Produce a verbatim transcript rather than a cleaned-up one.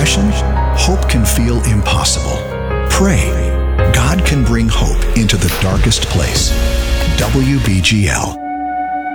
depression, hope can feel impossible. Pray. God can bring hope into the darkest place. W B G L